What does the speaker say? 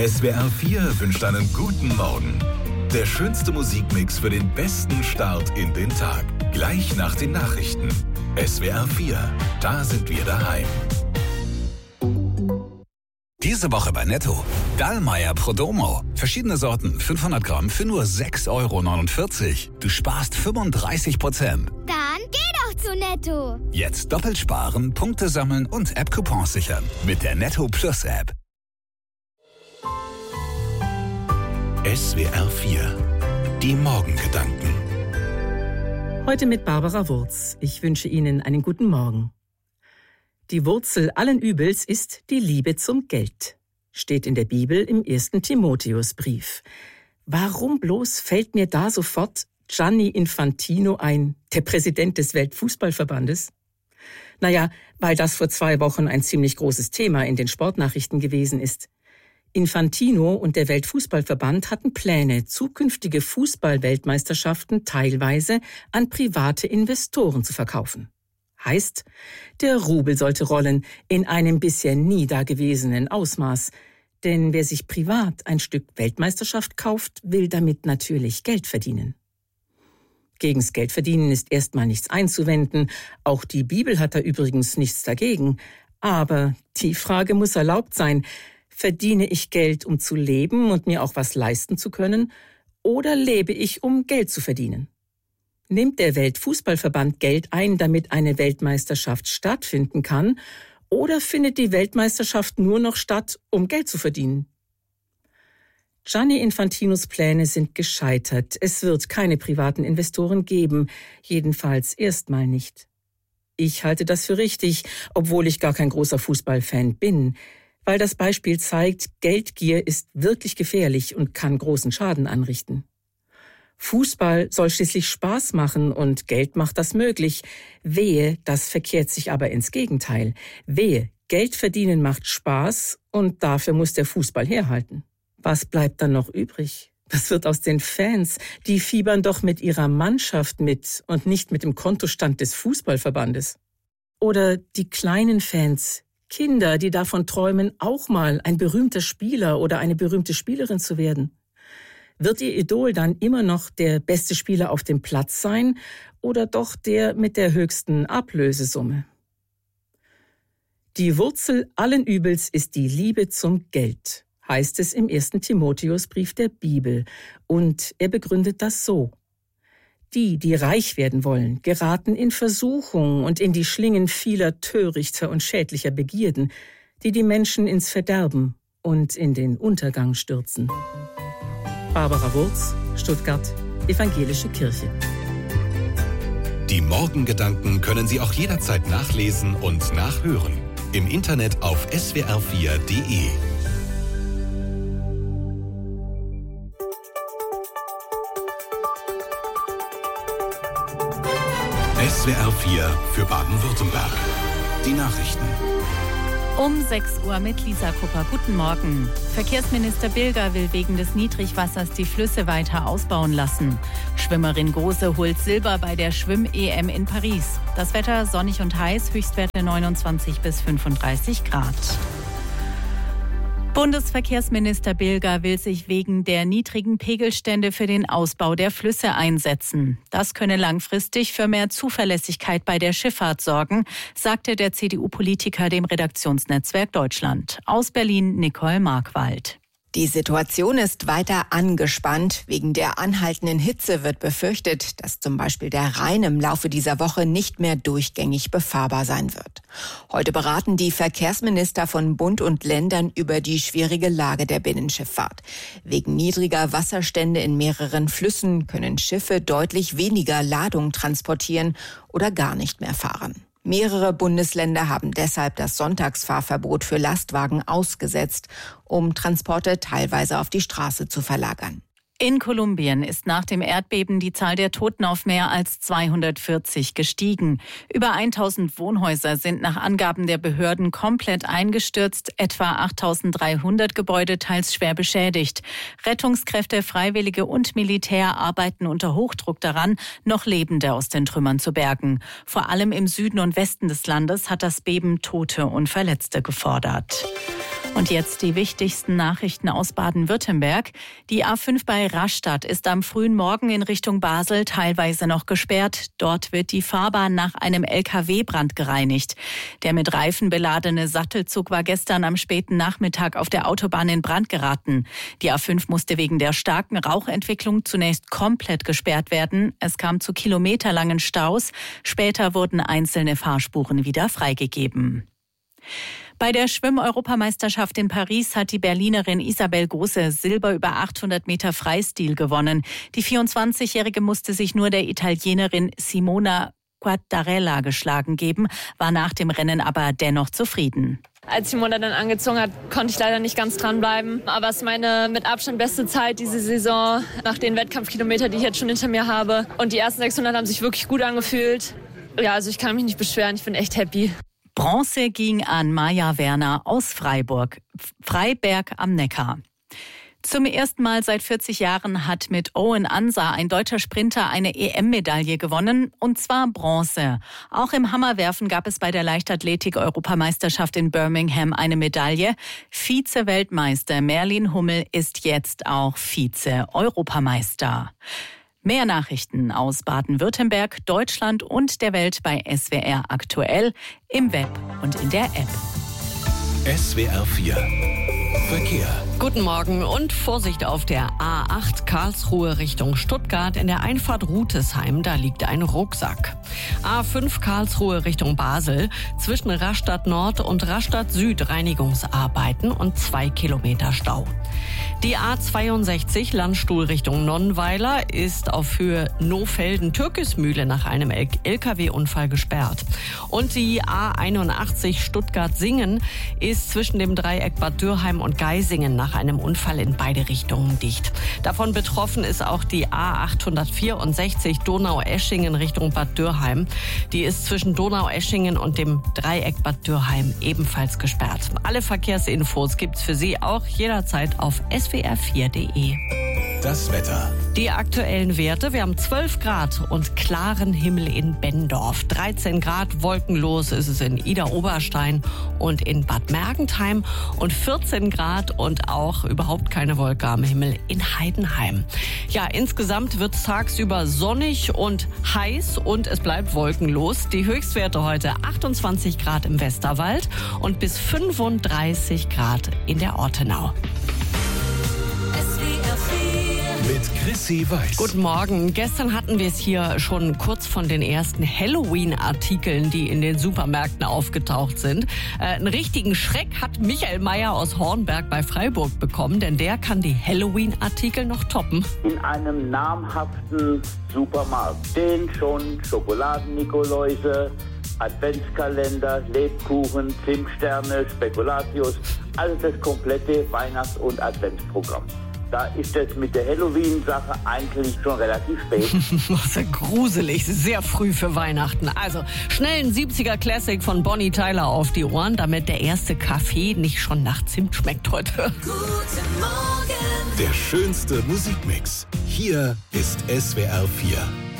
SWR 4 wünscht einen guten Morgen. Der schönste Musikmix für den besten Start in den Tag. Gleich nach den Nachrichten. SWR 4, da sind wir daheim. Diese Woche bei Netto. Dallmayr Prodomo. Verschiedene Sorten, 500 Gramm für nur 6,49 €. Du sparst 35%. Dann geh doch zu Netto. Jetzt doppelt sparen, Punkte sammeln und App-Coupons sichern. Mit der Netto Plus App. SWR 4, die Morgengedanken. Heute mit Barbara Wurz. Ich wünsche Ihnen einen guten Morgen. Die Wurzel allen Übels ist die Liebe zum Geld. Steht in der Bibel im 1. Timotheusbrief. Warum bloß fällt mir da sofort Gianni Infantino ein, der Präsident des Weltfußballverbandes? Naja, weil das vor 2 Wochen ein ziemlich großes Thema in den Sportnachrichten gewesen ist. Infantino und der Weltfußballverband hatten Pläne, zukünftige Fußball-Weltmeisterschaften teilweise an private Investoren zu verkaufen. Heißt, der Rubel sollte rollen in einem bisher nie dagewesenen Ausmaß. Denn wer sich privat ein Stück Weltmeisterschaft kauft, will damit natürlich Geld verdienen. Gegens Geldverdienen ist erstmal nichts einzuwenden. Auch die Bibel hat da übrigens nichts dagegen. Aber die Frage muss erlaubt sein: Verdiene ich Geld, um zu leben und mir auch was leisten zu können? Oder lebe ich, um Geld zu verdienen? Nimmt der Weltfußballverband Geld ein, damit eine Weltmeisterschaft stattfinden kann? Oder findet die Weltmeisterschaft nur noch statt, um Geld zu verdienen? Gianni Infantinos Pläne sind gescheitert. Es wird keine privaten Investoren geben, jedenfalls erstmal nicht. Ich halte das für richtig, obwohl ich gar kein großer Fußballfan bin, weil das Beispiel zeigt, Geldgier ist wirklich gefährlich und kann großen Schaden anrichten. Fußball soll schließlich Spaß machen und Geld macht das möglich. Wehe, das verkehrt sich aber ins Gegenteil. Wehe, Geld verdienen macht Spaß und dafür muss der Fußball herhalten. Was bleibt dann noch übrig? Was wird aus den Fans? Die fiebern doch mit ihrer Mannschaft mit und nicht mit dem Kontostand des Fußballverbandes. Oder die kleinen Fans, Kinder, die davon träumen, auch mal ein berühmter Spieler oder eine berühmte Spielerin zu werden. Wird ihr Idol dann immer noch der beste Spieler auf dem Platz sein oder doch der mit der höchsten Ablösesumme? Die Wurzel allen Übels ist die Liebe zum Geld, heißt es im 1. Timotheusbrief der Bibel. Und er begründet das so: Die reich werden wollen, geraten in Versuchung und in die Schlingen vieler törichter und schädlicher Begierden, die die Menschen ins Verderben und in den Untergang stürzen. Barbara Wurz, Stuttgart, Evangelische Kirche. Die Morgengedanken können Sie auch jederzeit nachlesen und nachhören. Im Internet auf swr4.de. SWR 4 für Baden-Württemberg. Die Nachrichten. Um 6 Uhr mit Lisa Kupper. Guten Morgen. Verkehrsminister Bilger will wegen des Niedrigwassers die Flüsse weiter ausbauen lassen. Schwimmerin Große holt Silber bei der Schwimm-EM in Paris. Das Wetter sonnig und heiß, Höchstwerte 29 bis 35 Grad. Bundesverkehrsminister Bilger will sich wegen der niedrigen Pegelstände für den Ausbau der Flüsse einsetzen. Das könne langfristig für mehr Zuverlässigkeit bei der Schifffahrt sorgen, sagte der CDU-Politiker dem Redaktionsnetzwerk Deutschland. Aus Berlin Nicole Markwald. Die Situation ist weiter angespannt. Wegen der anhaltenden Hitze wird befürchtet, dass zum Beispiel der Rhein im Laufe dieser Woche nicht mehr durchgängig befahrbar sein wird. Heute beraten die Verkehrsminister von Bund und Ländern über die schwierige Lage der Binnenschifffahrt. Wegen niedriger Wasserstände in mehreren Flüssen können Schiffe deutlich weniger Ladung transportieren oder gar nicht mehr fahren. Mehrere Bundesländer haben deshalb das Sonntagsfahrverbot für Lastwagen ausgesetzt, um Transporte teilweise auf die Straße zu verlagern. In Kolumbien ist nach dem Erdbeben die Zahl der Toten auf mehr als 240 gestiegen. Über 1000 Wohnhäuser sind nach Angaben der Behörden komplett eingestürzt, etwa 8300 Gebäude teils schwer beschädigt. Rettungskräfte, Freiwillige und Militär arbeiten unter Hochdruck daran, noch Lebende aus den Trümmern zu bergen. Vor allem im Süden und Westen des Landes hat das Beben Tote und Verletzte gefordert. Und jetzt die wichtigsten Nachrichten aus Baden-Württemberg. Die A5 bei Rastatt ist am frühen Morgen in Richtung Basel teilweise noch gesperrt. Dort wird die Fahrbahn nach einem LKW-Brand gereinigt. Der mit Reifen beladene Sattelzug war gestern am späten Nachmittag auf der Autobahn in Brand geraten. Die A5 musste wegen der starken Rauchentwicklung zunächst komplett gesperrt werden. Es kam zu kilometerlangen Staus. Später wurden einzelne Fahrspuren wieder freigegeben. Bei der Schwimm-Europameisterschaft in Paris hat die Berlinerin Isabel Große Silber über 800 Meter Freistil gewonnen. Die 24-Jährige musste sich nur der Italienerin Simona Quattarella geschlagen geben, war nach dem Rennen aber dennoch zufrieden. Als Simona dann angezogen hat, konnte ich leider nicht ganz dranbleiben. Aber es ist meine mit Abstand beste Zeit diese Saison, nach den Wettkampfkilometern, die ich jetzt schon hinter mir habe. Und die ersten 600 haben sich wirklich gut angefühlt. Ja, also ich kann mich nicht beschweren, ich bin echt happy. Bronze ging an Maja Werner aus Freiberg am Neckar. Zum ersten Mal seit 40 Jahren hat mit Owen Ansa ein deutscher Sprinter eine EM-Medaille gewonnen, und zwar Bronze. Auch im Hammerwerfen gab es bei der Leichtathletik-Europameisterschaft in Birmingham eine Medaille. Vize-Weltmeister Merlin Hummel ist jetzt auch Vize-Europameister. Mehr Nachrichten aus Baden-Württemberg, Deutschland und der Welt bei SWR aktuell, im Web und in der App. SWR 4 Verkehr. Guten Morgen und Vorsicht auf der A8 Karlsruhe Richtung Stuttgart. In der Einfahrt Rutesheim, da liegt ein Rucksack. A5 Karlsruhe Richtung Basel. Zwischen Rastatt Nord und Rastatt Süd Reinigungsarbeiten und 2 Kilometer Stau. Die A62 Landstuhl Richtung Nonnweiler ist auf Höhe Nohfelden-Türkismühle nach einem LKW-Unfall gesperrt. Und die A81 Stuttgart-Singen ist zwischen dem Dreieck Bad Dürheim und Geisingen nach einem Unfall in beide Richtungen dicht. Davon betroffen ist auch die A864 Donaueschingen Richtung Bad Dürheim. Die ist zwischen Donaueschingen und dem Dreieck Bad Dürheim ebenfalls gesperrt. Alle Verkehrsinfos gibt's für Sie auch jederzeit auf swr4.de. Das Wetter. Die aktuellen Werte: wir haben 12 Grad und klaren Himmel in Benndorf. 13 Grad wolkenlos ist es in Idar-Oberstein und in Bad Mergentheim. Und 14 Grad und auch überhaupt keine Wolke am Himmel in Heidenheim. Ja, insgesamt wird es tagsüber sonnig und heiß und es bleibt wolkenlos. Die Höchstwerte heute 28 Grad im Westerwald und bis 35 Grad in der Ortenau. Mit Chrissy Weiß. Guten Morgen. Gestern hatten wir es hier schon kurz von den ersten Halloween-Artikeln, die in den Supermärkten aufgetaucht sind. Einen richtigen Schreck hat Michael Meyer aus Hornberg bei Freiburg bekommen, denn der kann die Halloween-Artikel noch toppen. In einem namhaften Supermarkt stehen schon Schokoladen-Nikoläuse, Adventskalender, Lebkuchen, Zimtsterne, Spekulatius, also das komplette Weihnachts- und Adventsprogramm. Da ist es mit der Halloween-Sache eigentlich schon relativ spät. Das ist ja gruselig, sehr früh für Weihnachten. Also schnell ein 70er-Classic von Bonnie Tyler auf die Ohren, damit der erste Kaffee nicht schon nach Zimt schmeckt heute. Guten Morgen. Der schönste Musikmix. Hier ist SWR 4.